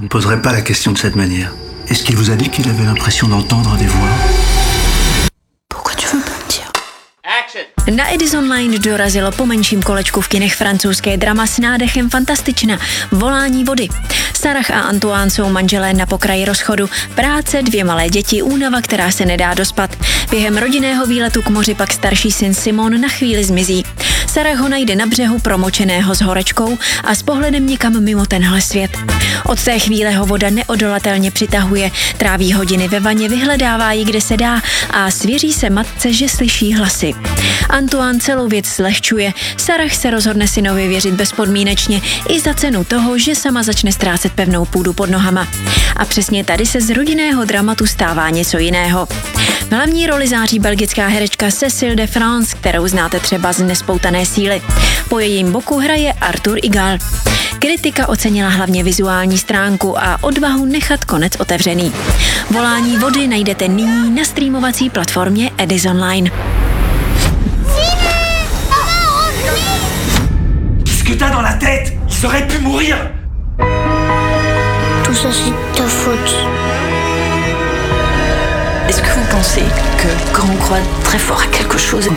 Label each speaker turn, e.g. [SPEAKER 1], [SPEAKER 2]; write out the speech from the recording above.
[SPEAKER 1] ne poserait pas la question de cette manière. Est-ce qu'il vous a dit qu'il avait l'impression d'entendre des voix?
[SPEAKER 2] Pourquoi tu veux pas me dire?
[SPEAKER 3] Na Edison Line dorazilo po menším kolečku v kinech francouzské drama s nádechem fantastična Volání vody. Sarah a Antoine jsou manželé na pokraji rozchodu, práce, 2 malé děti, únava, která se nedá dospat. Během rodinného výletu k moři pak starší syn Simon na chvíli zmizí. Sarah ho najde na břehu promočeného s horečkou a s pohledem někam mimo tenhle svět. Od té chvíle ho voda neodolatelně přitahuje, tráví hodiny ve vaně, vyhledává ji, kde se dá a svěří se matce, že slyší hlasy. Antoine celou věc zlehčuje, Sarah se rozhodne synovi věřit bezpodmínečně i za cenu toho, že sama začne ztrácet pevnou půdu pod nohama. A přesně tady se z rodinného dramatu stává něco jiného. V hlavní roli září belgická herečka Cécile de France, kterou znáte třeba z Nespoutané síly. Po jejím boku hraje Arthur Igal. Kritika ocenila hlavně vizuální stránku a odvahu nechat konec otevřený. Volání vody najdete nyní na streamovací platformě Edison Line.
[SPEAKER 4] Qu'est-ce que t'as dans la tête? Ils auraient pu mourir!
[SPEAKER 2] Tout ça, c'est ta faute.
[SPEAKER 5] Est-ce que vous pensez que quand on croit très fort à quelque chose, on